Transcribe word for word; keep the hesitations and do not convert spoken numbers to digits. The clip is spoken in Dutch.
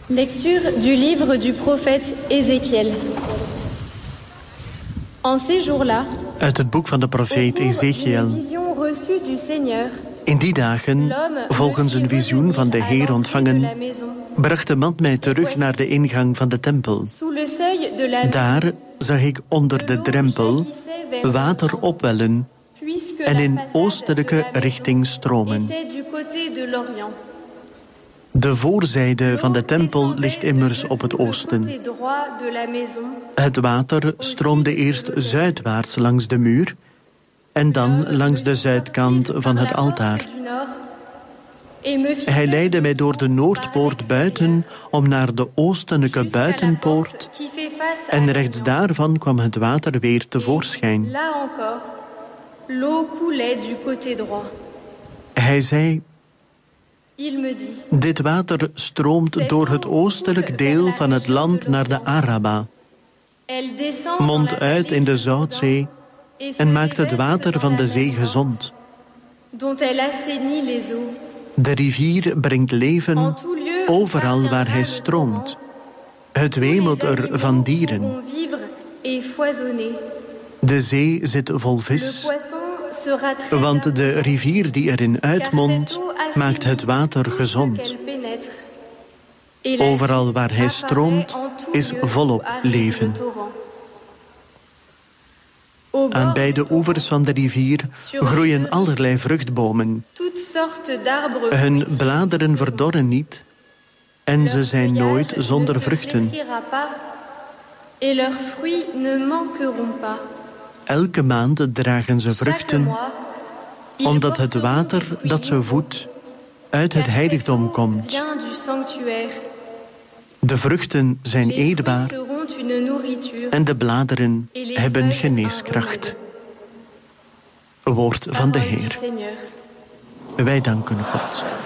Lecture du livre du prophète Ézéchiel. En ces jours-là, Uit het boek van de profeet Ezechiel. In die dagen, volgens een visioen van de Heer ontvangen, bracht de man mij terug naar de ingang van de tempel. Daar zag ik onder de drempel water opwellen en in oostelijke richting stromen. De voorzijde van de tempel ligt immers op het oosten. Het water stroomde eerst zuidwaarts langs de muur en dan langs de zuidkant van het altaar. Hij leidde mij door de noordpoort buiten om naar de oostelijke buitenpoort en rechts daarvan kwam het water weer tevoorschijn. Hij zei: dit water stroomt door het oostelijk deel van het land naar de Araba, mondt uit in de Zoutzee en maakt het water van de zee gezond. De rivier brengt leven overal waar hij stroomt. Het wemelt er van dieren. De zee zit vol vis, want de rivier die erin uitmondt, maakt het water gezond. Overal waar hij stroomt, is volop leven. Aan beide oevers van de rivier groeien allerlei vruchtbomen. Hun bladeren verdorren niet en ze zijn nooit zonder vruchten. Elke maand dragen ze vruchten, omdat het water dat ze voedt uit het heiligdom komt. De vruchten zijn eetbaar en de bladeren hebben geneeskracht. Woord van de Heer. Wij danken God.